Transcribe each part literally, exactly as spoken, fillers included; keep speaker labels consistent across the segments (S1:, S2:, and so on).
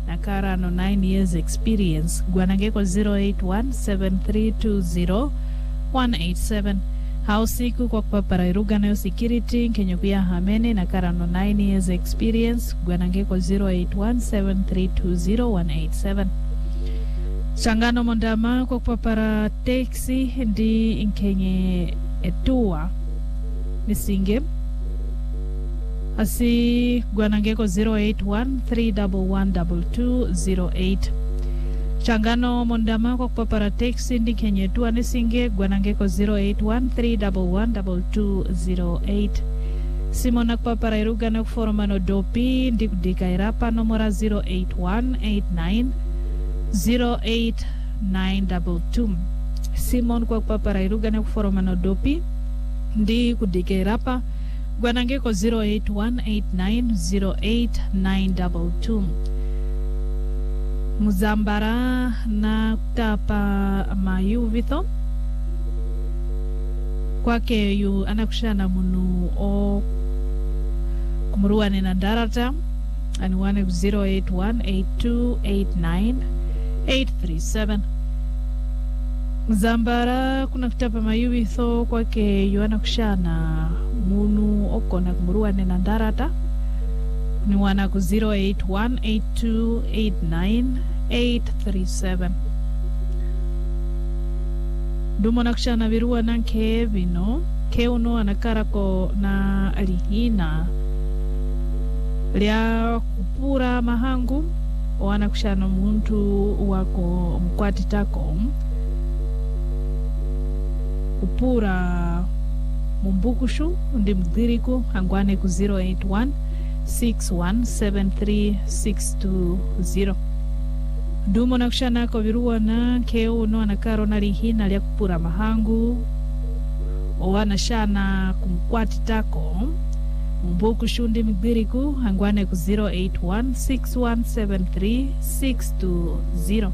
S1: nakara no nine years experience. Gwanangeko zero eight one seven three two zero one eight seven. Hausiku kwa kupapara iruga nayo security Kenya pia hamene nakara no nine years experience. Gwanangeko zero eight one seven three two zero one eight seven. Changano mondama kwa kupapara taxi ndi inkenye etua nisinge asi gwanangeko zero eight one three one one two two zero eight. Changano mondama kwa kupapara taxi ndi kenye etua nisinge gwanangeko zero eight one three one one two two zero eight. Simona kupapara iruga na kuforomano dopi ndi kudika irapa nomora zero eight one eight nine zero eight nine two two. Simon kwa kupapara iruga na kuforomano dopi ndi kudika irapa gwanangeko zero eight one eight nine zero eight nine two two. Muzambara na kutapa mayuvitho kwake yu anakushana munu o kumuruwane na darata anuwane zero eight one eight two eight nine eight three seven. Muzambara kuna kutapa mayuvitho kwake yu anakushana munu okona kumuruwane na darata ni wana ku zero eight one eight two eight nine eight three seven. Dumo nakshana virua nanke vino ke uno anakarako na alihina lia kupura mahangu wana kushana muntu wako mkwati tako kupura mumbukushu ndi mdhiriku hangwane ku zero eight one six one seven three six two zero. Dumo nakshana ko virua na keo no anakaro na lihina lia kupura mahangu owana shana kumkwati tako mbuku shundi mbiriku hangwane ku zero eight one six one seven three six two zero.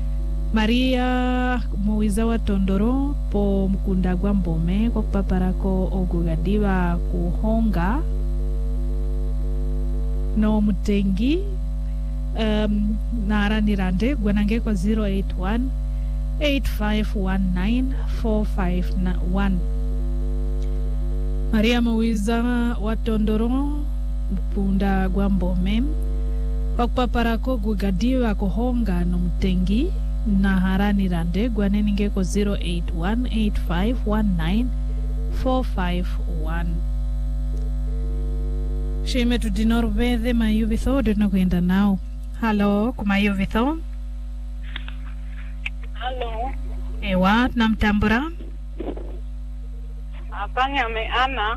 S1: Maria Muiza wa Tondoro po mkunda gwa mbome kwa kupaparako ogugadiwa kuhonga no mutengi um, nara nirande gwanange kwa zero eight one eight five one nine four five one. Maria Muiza wa Tondoro mkunda gwa mbome kwa kupaparako gugadiwa kuhonga no mutengi na harani rande gwaneni ngeko zero eight one eight five one nine four five one. Shime tu dinorvede mayuvitho dino kuenda nao. Hello, kumayuvitho.
S2: Hello.
S1: Ewa, namtambura.
S2: Apanya me ana.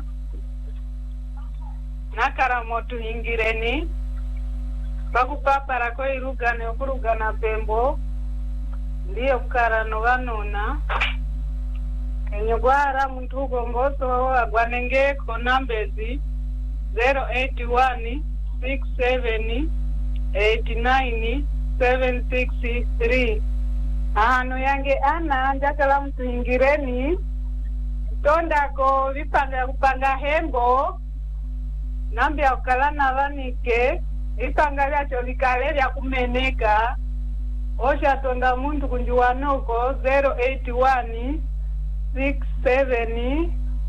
S2: Nakara motu hingireni. Bakupapara ko irugane okurugana pembo. Ndiyo kukara novanona enyogwara muntu ugomboso agwanenge konambezi zero eight one six seven eight nine seven six three. Ahano yange ana njakala mtu hingireni tondako vipanga kupanga hembo nambia ukalana vanike vipanga vyacho vikale vya kumeneka osha tonda muntu kunjuwanoko zero eight one six seven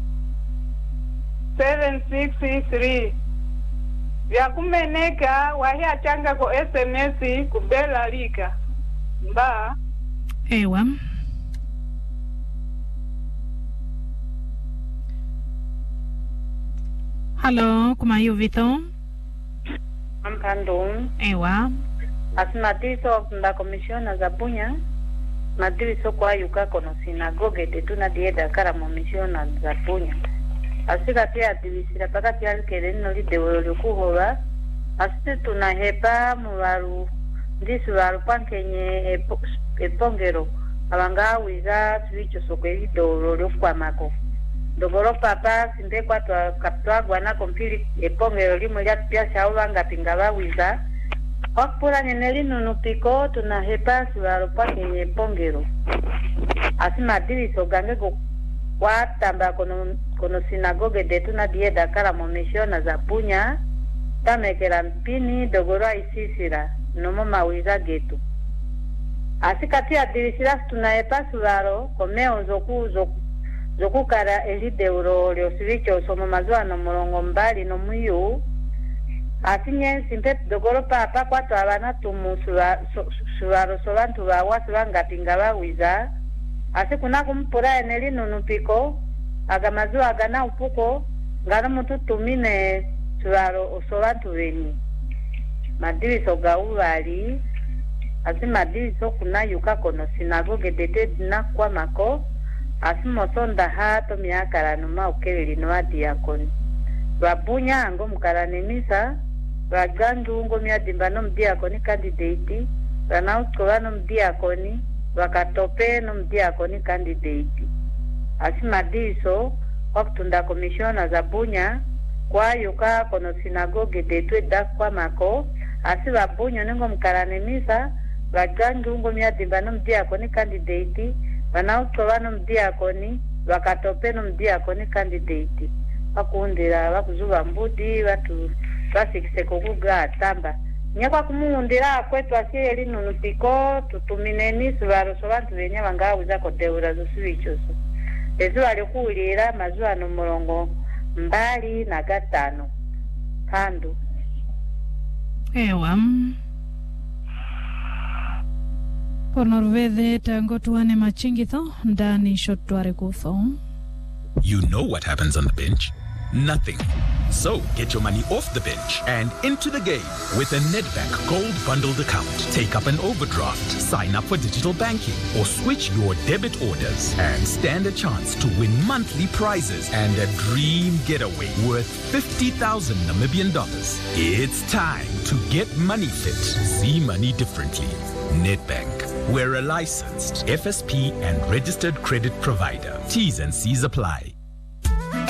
S2: seven six three. Vya kumeneka wahia changa ko S M S kubela lika mba.
S1: Ewa. Hello, kumayuvitho.
S3: Ampandum.
S1: Ewa.
S3: Asimatiso mba komisiona za Bunya matiso kwa yuka kono sinagoge tetuna dieda kara komisiona za Bunya asika pia divisira pakati alkele no lidewolo lyokuhola asite tunahepa mubaru ndisu baru pankenye epongero abanga wiza swicho sokwe dolo lyokwamako dogoro papa sinde kwa twa kaptwa gwana kompili epongero limwe lya pia shaulanga pingaba wiza wakpura nyeneli nunupiko tunahepa suwaro pake nye pongero. Asima diviso gange go watamba kono, kono sinagoge detu na dieda kara momisiona za Bunya tamekera mpini dogoro isisira nomo mawiza getu asikati adirisira tunaepa sularo komeo zoku zoku zokukara elide euro lyosivicho somo mazwana mulongo mbali no muyu asinye simpe dogoro papa kwatu abana tumusula sularo sobantu bawasu bangatinga bawiza asikuna kumpura eneli nunupiko agamazu agana upuko ngana mutu tumine sularo osobantu beni madiriso gaubali asi madiriso kuna yuka kono sinagoge dete dina kwa mako asi mosonda hato miakara numa ukeweli noa diakoni wabunya ango mkarane misa wagandu ungo miadimba no mdiakoni candidate wanauskowa no mdiakoni wakatope no mdiakoni candidate asi madiriso wakutunda komisiona za bunya kwa yuka kono sinagoge detwe dakwa mako asi wabunyo ningo mkarane misa wagandu ungo miadimba no mdiakoni candidate wanauskowa no mdiakoni wakatope no mdiakoni candidate wakundira wakuzuba mbudi watu basikise kuguga atamba nyakwa kumundira kwetu asiyeli nunutiko tutumineni subaruso bantu benya bangawiza kodeura zusubichoso ezo walikuulira mazuwa no mulongo mbali na gatano kandu
S1: ewa ponorvedhe tango tuane machingitho ndani shotware kutho.
S4: You know what happens on the bench? Nothing. So get your money off the bench and into the game with a Nedbank Gold Bundled account. Take up an overdraft, sign up for digital banking, or switch your debit orders and stand a chance to win monthly prizes and a dream getaway worth fifty thousand Namibian dollars. It's time to get money fit. See money differently. Nedbank. We're a licensed F S P and registered credit provider. T's and C's apply.